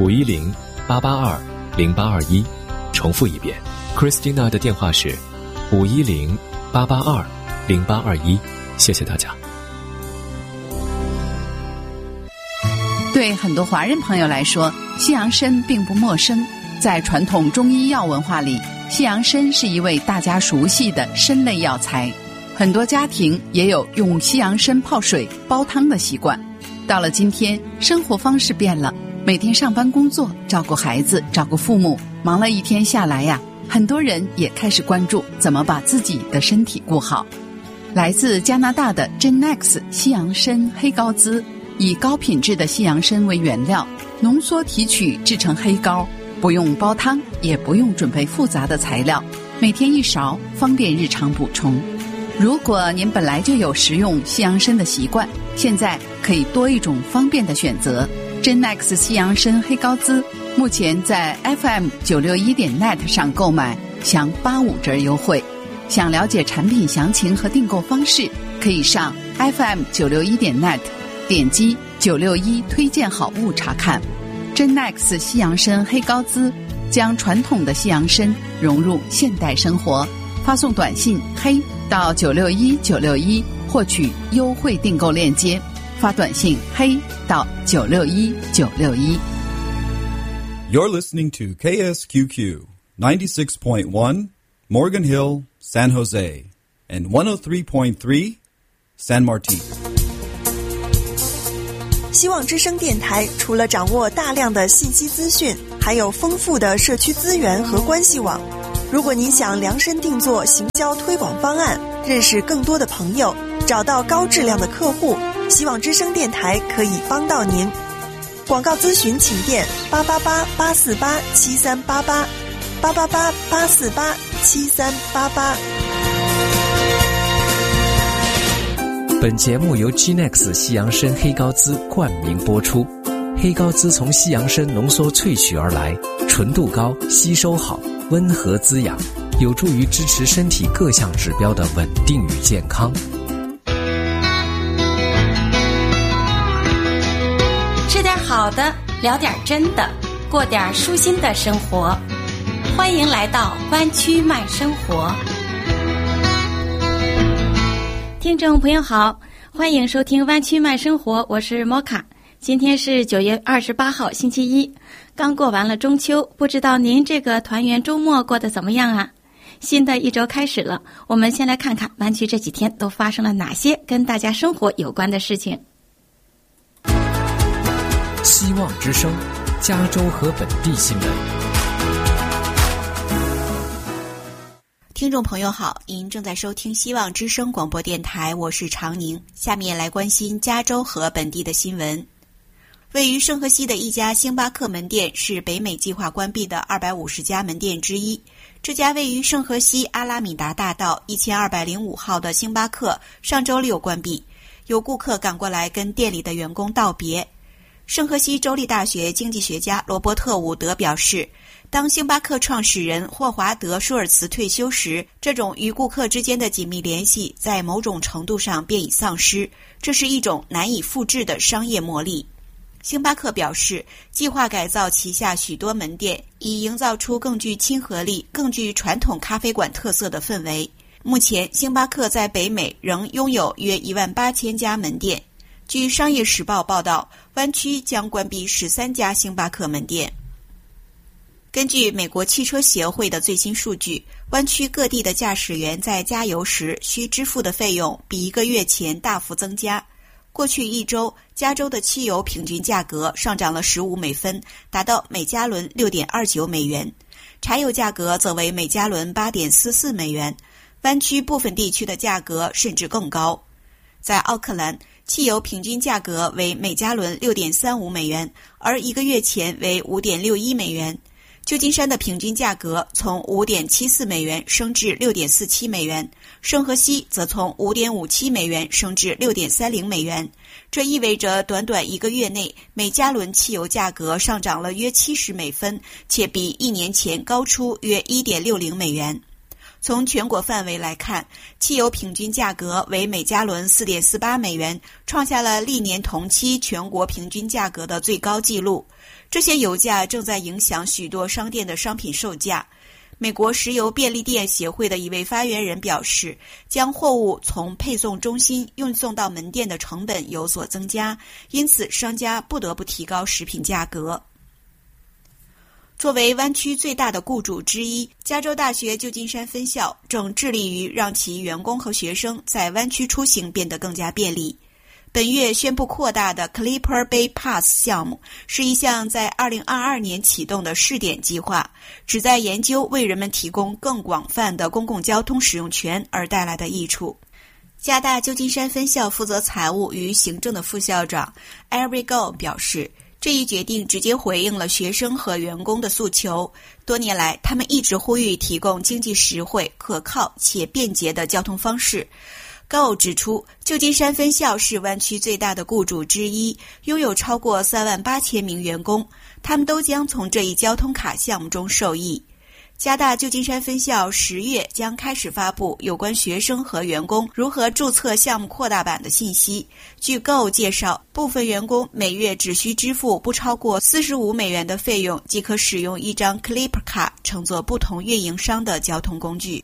510-882-0821，重复一遍 Christina 的电话是510-882-0821。谢谢大家。 对很多华人朋友来说，西洋参并不陌生。在传统中医药文化里，西洋参是一味大家熟悉的参类药材，很多家庭也有用西洋参泡水煲汤的习惯。 到了今天，生活方式变了，每天上班工作，照顾孩子，照顾父母，忙了一天下来呀，很多人也开始关注怎么把自己的身体顾好。来自加拿大的 Genex 西洋参黑膏滋，以高品质的西洋参为原料，浓缩提取制成黑膏，不用煲汤，也不用准备复杂的材料，每天1勺，方便日常补充。如果您本来就有食用西洋参的习惯，现在可以多一种方便的选择。Genex 西洋参黑膏滋目前在 FM961.net 上购买享85折优惠。想了解产品详情和订购方式，可以上 FM961.net 点击961推荐好物查看。Genex 西洋参黑膏滋将传统的西洋参融入现代生活，发送短信黑到961961获取优惠订购链接，发短信黑到961961。 You're listening to KSQQ 96.1 Morgan Hill, San Jose, and 103.3 San Martin。 希望之声电台除了掌握大量的信息资讯，还有丰富的社区资源和关系网。如果您想量身定做行销推广方案，认识更多的朋友，找到高质量的客户，希望之声电台可以帮到您。广告咨询请电888-848-7388 888-848-7388。 本节目由 Genex 西洋参黑膏滋冠名播出。黑膏滋从西洋参浓缩萃取而来，纯度高，吸收好，温和滋养，有助于支持身体各项指标的稳定与健康。 吃点好的，聊点真的，过点舒心的生活。欢迎来到湾区慢生活。听众朋友好，欢迎收听湾区慢生活，我是摩卡。今天是9月28号星期一，刚过完了中秋，不知道您这个团圆周末过得怎么样啊？新的一周开始了，我们先来看看湾区这几天都发生了哪些跟大家生活有关的事情。 希望之声，加州和本地新闻。 听众朋友好，您正在收听希望之声广播电台，我是常宁。下面来关心加州和本地的新闻。位于圣荷西的一家星巴克门店是北美计划关闭的250家门店之一。这家位于圣荷西阿拉米达大道1205号的星巴克上周六关闭，有顾客赶过来跟店里的员工道别。圣荷西州立大学经济学家罗伯特·伍德表示，当星巴克创始人霍华德·舒尔茨退休时，这种与顾客之间的紧密联系在某种程度上便已丧失，这是一种难以复制的商业魔力。星巴克表示，计划改造旗下许多门店，以营造出更具亲和力、更具传统咖啡馆特色的氛围。目前，星巴克在北美仍拥有约18000家门店。据商业时报报道，湾区将关闭13家星巴克门店。根据美国汽车协会的最新数据，湾区各地的驾驶员在加油时需支付的费用比1个月前大幅增加。过去一周，加州的汽油平均价格上涨了15美分，达到每加仑6.29美元。柴油价格则为每加仑8.44美元。湾区部分地区的价格甚至更高。在奥克兰，汽油平均价格为每加仑6.35美元，而1个月前为5.61美元。旧金山的平均价格从5.74美元升至6.47美元，圣荷西则从5.57美元升至6.30美元。这意味着短短1个月内，每加仑汽油价格上涨了约70美分，且比1年前高出约1.60美元。从全国范围来看，汽油平均价格为每加仑4.48美元，创下了历年同期全国平均价格的最高纪录。这些油价正在影响许多商店的商品售价。美国石油便利店协会的一位发言人表示，将货物从配送中心运送到门店的成本有所增加，因此商家不得不提高食品价格。作为湾区最大的雇主之一，加州大学旧金山分校正致力于让其员工和学生在湾区出行变得更加便利。 本月宣布扩大的 Clipper Bay Pass 项目是一项在2022年启动的试点计划，旨在研究为人们提供更广泛的公共交通使用权而带来的益处。加大旧金山分校负责财务与行政的副校长 Eric Go 表示，这一决定直接回应了学生和员工的诉求。多年来，他们一直呼吁提供经济实惠、可靠且便捷的交通方式。Go 指出，旧金山分校是湾区最大的雇主之一，拥有超过38000名员工，他们都将从这一交通卡项目中受益。加大旧金山分校10月将开始发布有关学生和员工如何注册项目扩大版的信息。据 Go 介绍，部分员工每月只需支付不超过$45的费用，即可使用一张 Clipper 卡乘坐不同运营商的交通工具。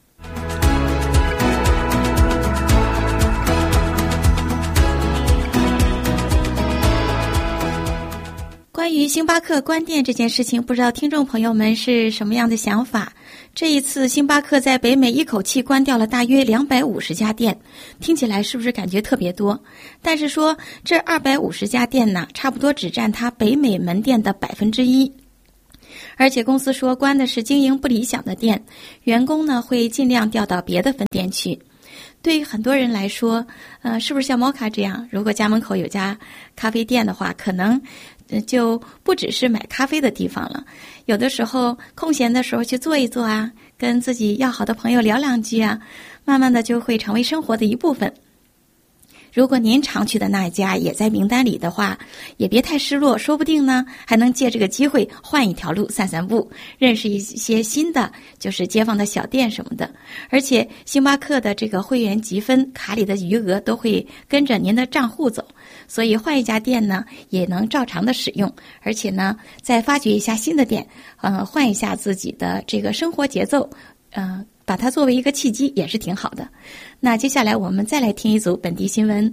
关于星巴克关店这件事情，不知道听众朋友们是什么样的想法？这一次星巴克在北美一口气关掉了大约250家店，听起来是不是感觉特别多？但是说这250家店呢，差不多只占它北美门店的1%。而且公司说关的是经营不理想的店，员工呢会尽量调到别的分店去。对于很多人来说，是不是像摩卡这样，如果家门口有家咖啡店的话，可能就不只是买咖啡的地方了，有的时候空闲的时候去坐一坐啊，跟自己要好的朋友聊两句啊，慢慢的就会成为生活的一部分。如果您常去的那一家也在名单里的话，也别太失落，说不定呢还能借这个机会换一条路散散步，认识一些新的就是街坊的小店什么的。而且星巴克的这个会员积分卡里的余额都会跟着您的账户走，所以换一家店呢也能照常的使用，而且呢再发掘一下新的店，换一下自己的这个生活节奏，把它作为一个契机也是挺好的。那接下来我们再来听一组本地新闻。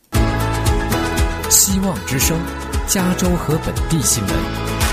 希望之声，加州和本地新闻。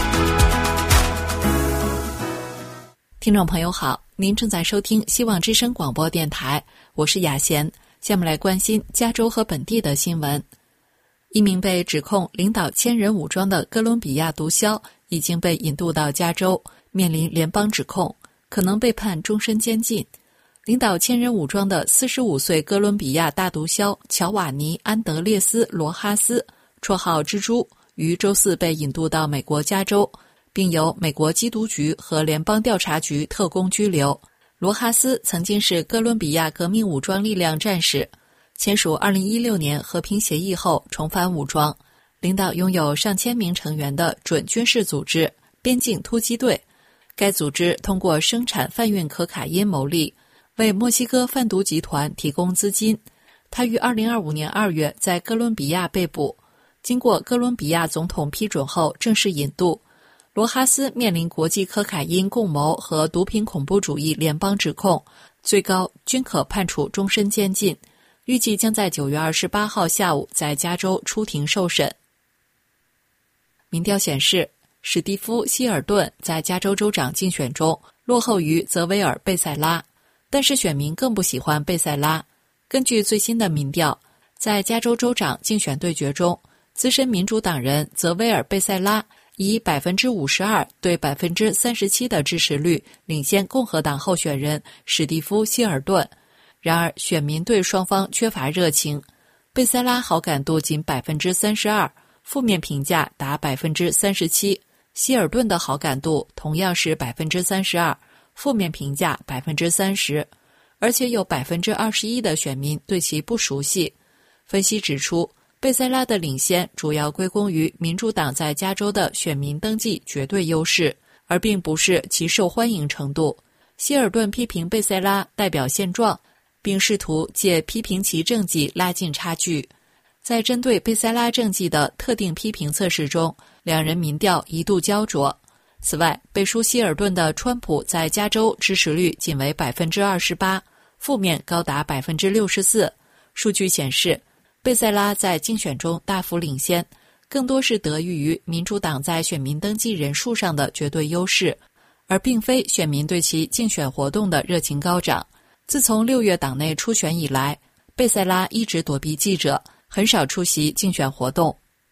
听众朋友好，您正在收听希望之声广播电台，我是雅贤。下面来关心加州和本地的新闻。一名被指控领导千人武装的哥伦比亚毒枭已经被引渡到加州，面临联邦指控，可能被判终身监禁。领导千人武装的45岁哥伦比亚大毒枭乔瓦尼·安德烈斯·罗哈斯，绰号蜘蛛，于周四被引渡到美国加州，并由美国缉毒局和联邦调查局特工拘留。罗哈斯曾经是哥伦比亚革命武装力量战士，签署2016年和平协议后重返武装，领导拥有上千名成员的准军事组织边境突击队。该组织通过生产贩运可卡因牟利，为墨西哥贩毒集团提供资金。他于2025年2月在哥伦比亚被捕，经过哥伦比亚总统批准后正式引渡。罗哈斯面临国际可卡因共谋和毒品恐怖主义联邦指控，最高均可判处终身监禁，预计将在9月28号下午在加州出庭受审。民调显示，史蒂夫·希尔顿在加州州长竞选中落后于泽维尔·贝塞拉，但是选民更不喜欢贝塞拉。根据最新的民调，在加州州长竞选对决中，资深民主党人泽维尔·贝塞拉以52%对37%的支持率领先共和党候选人史蒂夫·希尔顿。然而，选民对双方缺乏热情，贝塞拉好感度仅32%，负面评价达37%。希尔顿的好感度同样是32%，负面评价30%，而且有21%的选民对其不熟悉。分析指出，贝塞拉的领先主要归功于民主党在加州的选民登记绝对优势，而并不是其受欢迎程度。希尔顿批评贝塞拉代表现状，并试图借批评其政绩拉近差距。在针对贝塞拉政绩的特定批评测试中，两人民调一度焦灼。此外，背书希尔顿的川普在加州支持率仅为28%，负面高达64%。数据显示，贝塞拉在竞选中大幅领先，更多是得益于民主党在选民登记人数上的绝对优势，而并非选民对其竞选活动的热情高涨。自从6月党内初选以来，贝塞拉一直躲避记者， 很少出席竞选活动。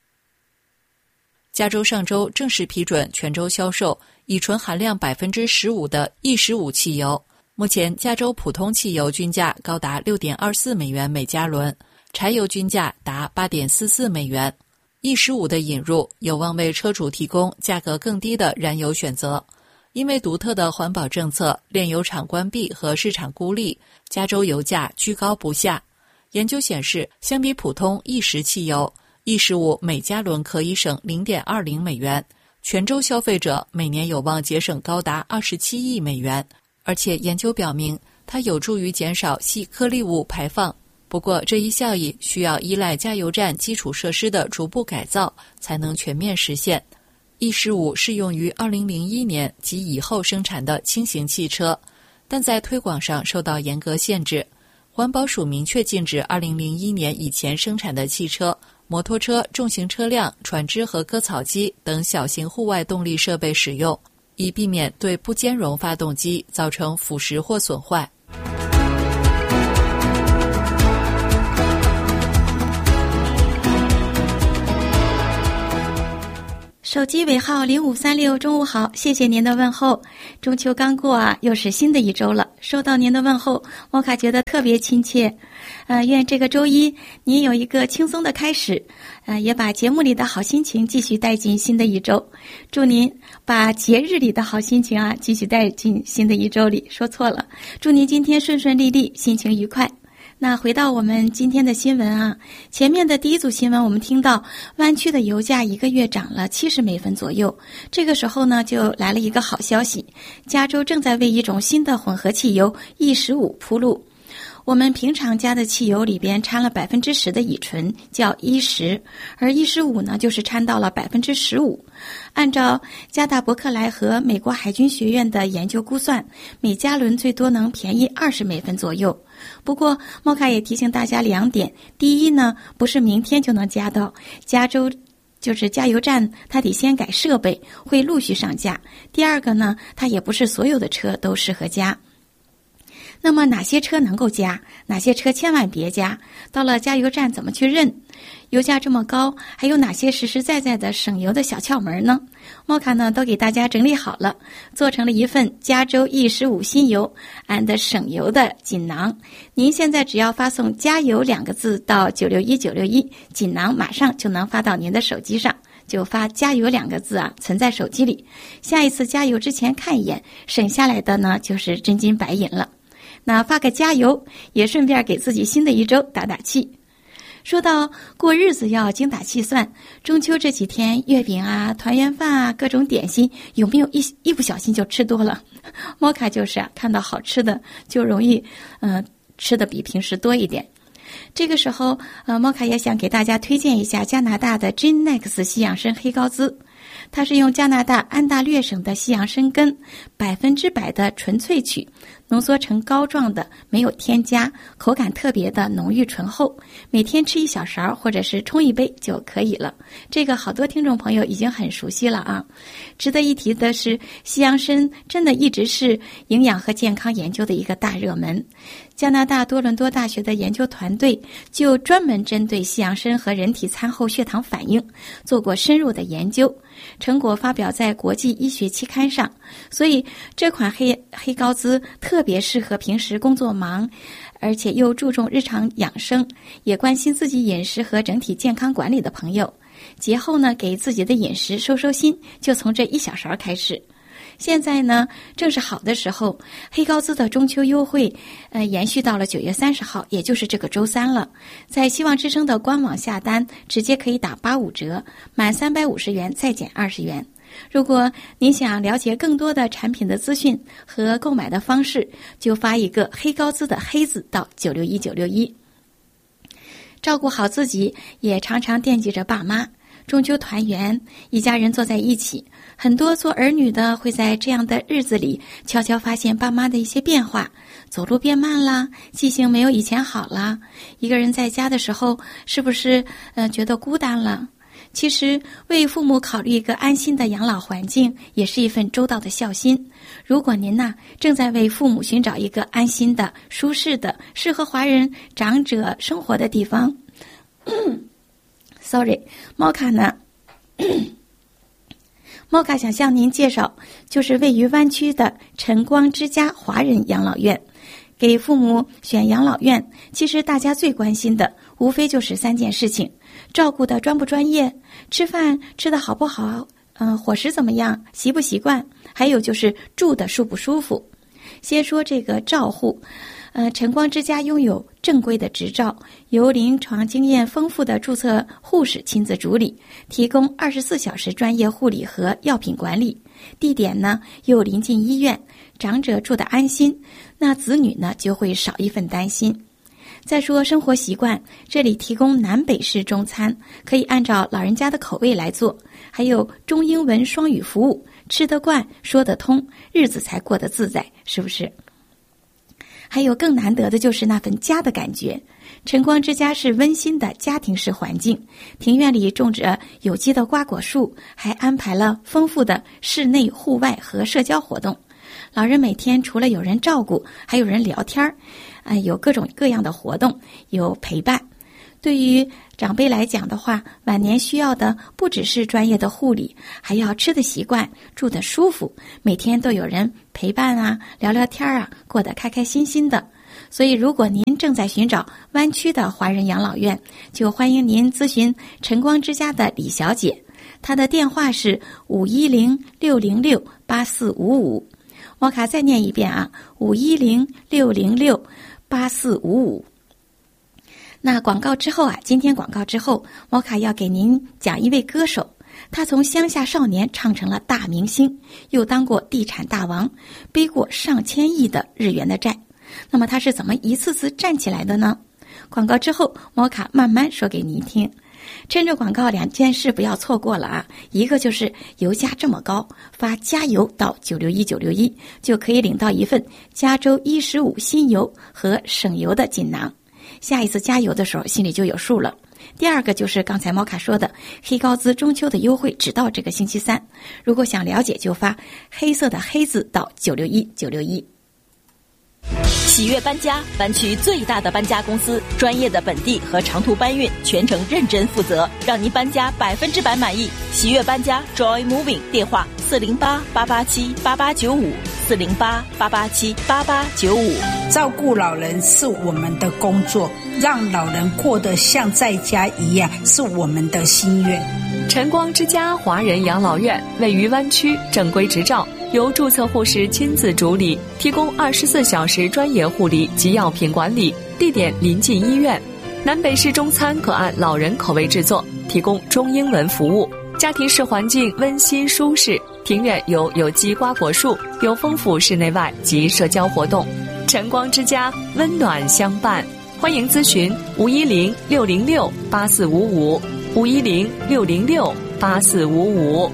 加州上周正式批准全州销售乙醇含量 15% 的 E15 汽油，目前加州普通汽油均价高达 6.24 美元每加仑，柴油均价达 8.44 美元。E15 的引入有望为车主提供价格更低的燃油选择。因为独特的环保政策、炼油厂关闭和市场孤立，加州油价居高不下。研究显示，相比普通E10汽油，E15每加仑可以省 0.20 美元，全州消费者每年有望节省高达27亿美元。而且研究表明，它有助于减少细颗粒物排放。不过，这一效益需要依赖加油站基础设施的逐步改造，才能全面实现。E15适用于2001年及以后生产的轻型汽车，但在推广上受到严格限制。环保署明确禁止2001年以前生产的汽车、摩托车、重型车辆、船只和割草机等小型户外动力设备使用，以避免对不兼容发动机造成腐蚀或损坏。 手机尾号0536，中午好，谢谢您的问候。中秋刚过啊，又是新的一周了。收到您的问候，摩卡觉得特别亲切。愿这个周一您有一个轻松的开始，也把节目里的好心情继续带进新的一周。祝您把节日里的好心情啊继续带进新的一周里，说错了。祝您今天顺顺利利，心情愉快。那回到我们今天的新闻啊，前面的第一组新闻我们听到湾区的油价一个月涨了70美分左右，这个时候呢就来了一个好消息，加州正在为一种新的混合汽油 E15 铺路。我们平常加的汽油里边掺了 10% 的乙醇，叫E10，而E15呢就是掺到了 15%。按照加大伯克莱和美国海军学院的研究估算，每加仑最多能便宜20美分左右。不过莫卡也提醒大家2点，第一呢，不是明天就能加到，加州就是加油站它得先改设备，会陆续上架。第二个呢，它也不是所有的车都适合加。那么哪些车能够加，哪些车千万别加？到了加油站怎么去认？油价这么高，还有哪些实实在在的省油的小窍门呢？莫卡呢都给大家整理好了，做成了一份加州E15新油 and 省油的锦囊。您现在只要发送加油2个字到961961，锦囊马上就能发到您的手机上，就发加油2个字啊，存在手机里。下一次加油之前看一眼，省下来的呢就是真金白银了。那发个加油，也顺便给自己新的一周打打气。说到过日子要精打细算，中秋这几天月饼啊、团圆饭啊、各种点心，有没有一不小心就吃多了？摩卡就是啊，看到好吃的就容易吃的比平时多一点。这个时候摩卡也想给大家推荐一下加拿大的 Genex 西洋参黑高滋。它是用加拿大安大略省的西洋参根100%的纯萃取，浓缩成膏状的，没有添加，口感特别的浓郁醇厚，每天吃1小勺或者是冲1杯就可以了。这个好多听众朋友已经很熟悉了啊。值得一提的是，西洋参真的一直是营养和健康研究的一个大热门。加拿大多伦多大学的研究团队就专门针对西洋参和人体餐后血糖反应做过深入的研究，成果发表在国际医学期刊上。所以这款黑高滋特别适合平时工作忙，而且又注重日常养生，也关心自己饮食和整体健康管理的朋友。节后呢，给自己的饮食收心，就从这1小勺开始。现在呢，正是好的时候，黑高滋的中秋优惠，延续到了9月30号，也就是这个周三了。在希望之声的官网下单，直接可以打85折，满350元再减20元。如果您想了解更多的产品的资讯和购买的方式，就发一个黑高滋的黑字到961961。照顾好自己，也常常惦记着爸妈。中秋团圆，一家人坐在一起，很多做儿女的会在这样的日子里悄悄发现爸妈的一些变化，走路变慢啦，记性没有以前好啦，一个人在家的时候是不是觉得孤单了？其实为父母考虑一个安心的养老环境，也是一份周到的孝心。如果您正在为父母寻找一个安心的、舒适的、适合华人长者生活的地方， 猫卡呢猫卡想向您介绍，就是位于湾区的晨光之家华人养老院。给父母选养老院，其实大家最关心的无非就是3件事情：照顾的专不专业，吃饭吃的好不好，伙食怎么样，习不习惯，还有就是住的舒不舒服。先说这个照护，晨光之家拥有正规的执照，由临床经验丰富的注册护士亲自主理，提供24小时专业护理和药品管理。地点呢又临近医院，长者住得安心，那子女呢就会少一份担心。再说生活习惯，这里提供南北式中餐，可以按照老人家的口味来做，还有中英文双语服务，吃得惯说得通，日子才过得自在，是不是？还有更难得的就是那份家的感觉。晨光之家是温馨的家庭式环境，庭院里种着有机的瓜果树，还安排了丰富的室内户外和社交活动。老人每天除了有人照顾，还有人聊天，有各种各样的活动，有陪伴。对于长辈来讲的话，晚年需要的不只是专业的护理，还要吃的习惯，住得舒服，每天都有人陪伴啊，聊聊天啊，过得开开心心的。所以如果您正在寻找湾区的华人养老院，就欢迎您咨询晨光之家的李小姐，她的电话是510-606-8455。猫卡再念一遍啊，510-606-8455。那广告之后啊，今天广告之后，猫卡要给您讲一位歌手，他从乡下少年唱成了大明星，又当过地产大王，背过上千亿的日元的债。那么他是怎么一次次站起来的呢？广告之后，猫卡慢慢说给您听。趁着广告2件事不要错过了啊！一个就是油价这么高，发加油到961就可以领到一份加州115新油和省油的锦囊。下一次加油的时候心里就有数了。第二个就是刚才猫卡说的黑高资中秋的优惠，直到这个星期3。如果想了解，就发黑色的黑字到961。 喜悦搬家，湾区最大的搬家公司，专业的本地和长途搬运，全程认真负责，让您搬家100%满意。喜悦搬家 Joy Moving， 电话408-887-8895，408-887-8895。 照顾老人是我们的工作，让老人过得像在家一样是我们的心愿。 晨光之家华人养老院位于湾区，正规执照，由注册护士亲自主理，提供24小时专业护理及药品管理，地点临近医院。南北式中餐可按老人口味制作，提供中英文服务。家庭式环境温馨舒适，庭院有有机瓜果树，有丰富室内外及社交活动。晨光之家温暖相伴，欢迎咨询510-606-8455，510-606-8455。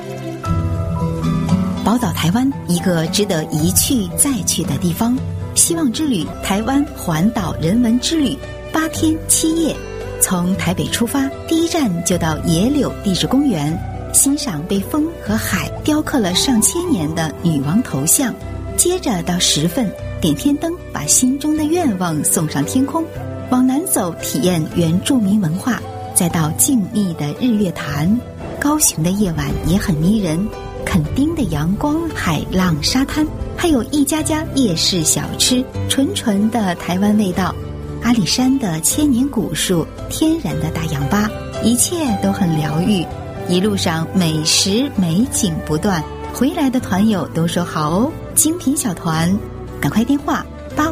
宝岛台湾，一个值得一去再去的地方。希望之旅台湾环岛人文之旅，8天7夜，从台北出发，第一站就到野柳地质公园，欣赏被风和海雕刻了上千年的女王头像。接着到10份，点天灯，把心中的愿望送上天空。往南走，体验原住民文化，再到静谧的日月潭。高雄的夜晚也很迷人，垦丁的阳光、海浪、沙滩，还有一家家夜市小吃，纯纯的台湾味道。阿里山的千年古树，天然的大氧吧，一切都很疗愈。一路上美食美景不断，回来的团友都说好哦，精品小团，赶快电话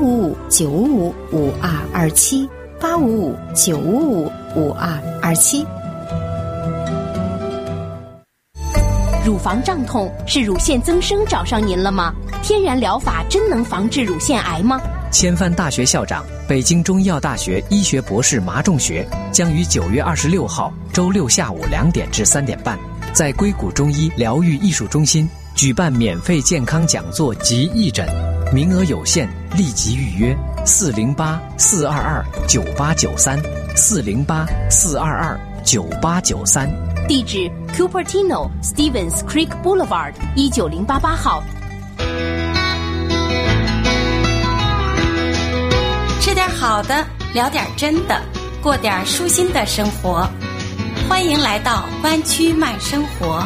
855-955-5227，855-955-5227。 乳房胀痛是乳腺增生找上您了吗？天然疗法真能防治乳腺癌吗？ 千帆大学校长、北京中医药大学医学博士马仲学将于9月26号周六下午2点至3点半，在硅谷中医疗愈艺术中心举办免费健康讲座及义诊，名额有限，立即预约408-422-9893，408-422-9893。 地址 Cupertino Stevens Creek Boulevard 19088号。 吃点好的，聊点真的， 过点舒心的生活。欢迎来到湾区慢生活。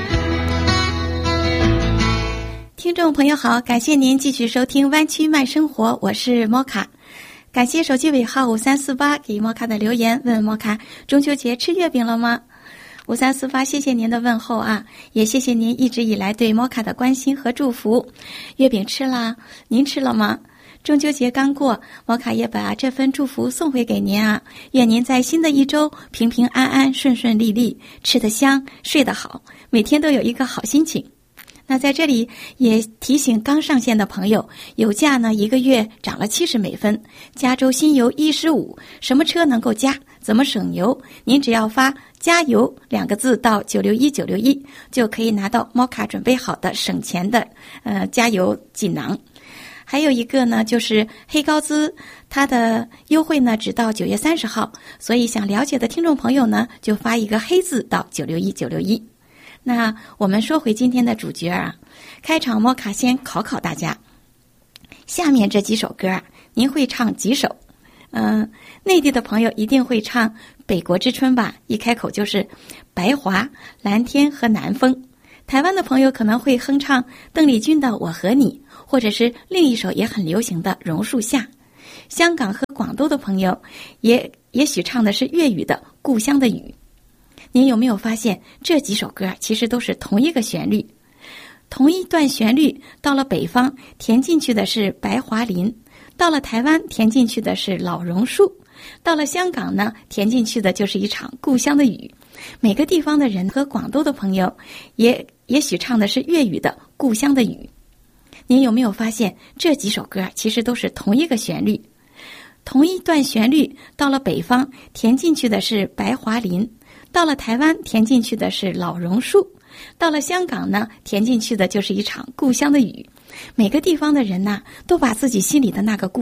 听众朋友好，感谢您继续收听湾区慢生活，我是莫卡。感谢手机尾号5348给莫卡的留言，问莫卡中秋节吃月饼了吗？5348，谢谢您的问候啊，也谢谢您一直以来对莫卡的关心和祝福。月饼吃啦，您吃了吗？中秋节刚过，莫卡也把这份祝福送回给您啊！愿您在新的一周平平安安、顺顺利利，吃得香，睡得好，每天都有一个好心情。那在这里也提醒刚上线的朋友，油价呢1个月涨了70美分，加州新油115，什么车能够加？怎么省油？您只要发加油2个字到961961，就可以拿到莫卡准备好的省钱的加油锦囊。还有一个呢，就是黑高兹，它的优惠呢只到9月30号，所以想了解的听众朋友呢，就发一个黑字到961961。那我们说回今天的主角啊，开场莫卡先考考大家，下面这几首歌啊，您会唱几首？内地的朋友一定会唱《北国之春》吧，一开口就是白华、蓝天和南风。台湾的朋友可能会哼唱邓丽君的《我和你》，或者是另一首也很流行的《榕树下》。香港和广东的朋友也许唱的是粤语的《故乡的雨》。您有没有发现这几首歌其实都是同一个旋律，同一段旋律，到了北方填进去的是白桦林，到了台湾填进去的是老榕树，到了香港呢，填进去的就是一场故乡的雨。每个地方的人和广东的朋友也许唱的是粤语的《故乡的雨》。您有没有发现这几首歌其实都是同一个旋律，同一段旋律，到了北方填进去的是白桦林，到了台湾填进去的是老榕树，到了香港呢，填进去的就是一场故乡的雨。每个地方的人呢，都把自己心里的那个故